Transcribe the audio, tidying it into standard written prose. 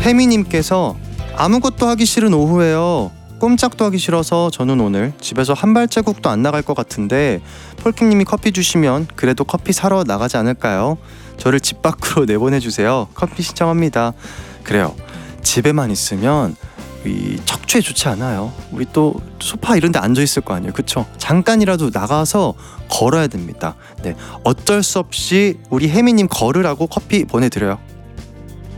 혜미님께서 아무것도 하기 싫은 오후에요. 꼼짝도 하기 싫어서 저는 오늘 집에서 한 발자국도 안 나갈 것 같은데 폴킹님이 커피 주시면 그래도 커피 사러 나가지 않을까요? 저를 집 밖으로 내보내주세요. 커피 신청합니다. 그래요. 집에만 있으면 이 척추에 좋지 않아요. 우리 또 소파 이런 데 앉아 있을 거 아니에요. 그쵸? 잠깐이라도 나가서 걸어야 됩니다. 네, 어쩔 수 없이 우리 혜미님 걸으라고 커피 보내드려요.